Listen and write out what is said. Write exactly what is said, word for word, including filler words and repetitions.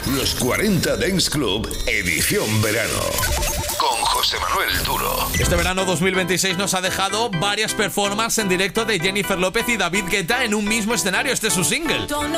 Los cuarenta Dance Club, edición verano. Con José Manuel Duro. Este verano dos mil veintiséis nos ha dejado varias performances en directo de Jennifer López y David Guetta en un mismo escenario. Este es su single.